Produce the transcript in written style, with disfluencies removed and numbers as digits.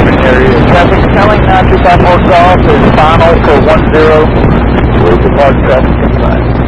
driving area. Traffic telling 9254 Golf is final for 10. We'll depart traffic inside.